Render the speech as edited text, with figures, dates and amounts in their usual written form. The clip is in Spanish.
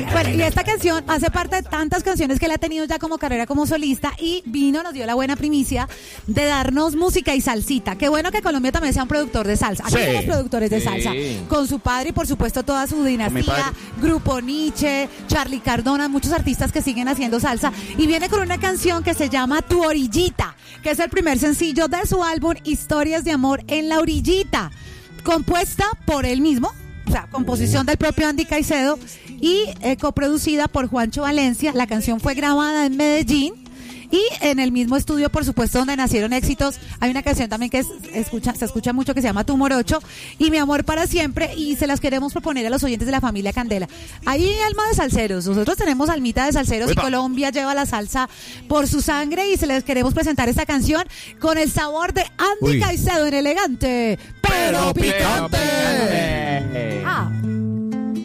Bueno, y esta canción hace parte de tantas canciones que él ha tenido ya como carrera como solista y nos dio la buena primicia de darnos música y salsita. Qué bueno que Colombia también sea un productor de salsa. Aquí somos productores de salsa. Con su padre y por supuesto toda su dinastía, Grupo Nietzsche, Charly Cardona, muchos artistas que siguen haciendo salsa. Y viene con una canción que se llama Tu Orillita, que es el primer sencillo de su álbum Historias de Amor en la Orillita, compuesta por él mismo. O sea, composición del propio Andy Caicedo y coproducida por Juancho Valencia. La canción fue grabada en Medellín y en el mismo estudio, por supuesto, donde nacieron éxitos. Hay una canción también que se escucha mucho que se llama Tu Morocho y Mi Amor para Siempre, y se las queremos proponer a los oyentes de la familia Candela. Hay alma de salseros, nosotros tenemos almita de salseros. ¡Epa! Y Colombia lleva la salsa por su sangre y se les queremos presentar esta canción con el sabor de Andy Caicedo en Elegante pero Picante.